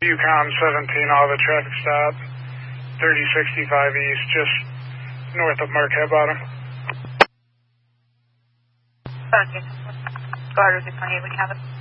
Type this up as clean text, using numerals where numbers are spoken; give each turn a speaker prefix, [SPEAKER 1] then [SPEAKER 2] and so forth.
[SPEAKER 1] Yukon 17, all the traffic stop, 3065 east, just north of Marquette Bottom.
[SPEAKER 2] Okay. Go ahead with the 28, we can have it.